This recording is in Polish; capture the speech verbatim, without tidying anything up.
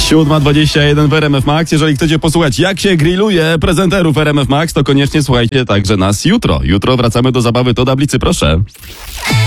siódma dwadzieścia jeden w R M F Max. Jeżeli chcecie posłuchać, jak się grilluje prezenterów R M F Max, to koniecznie słuchajcie także nas jutro. Jutro wracamy do zabawy do tablicy, proszę.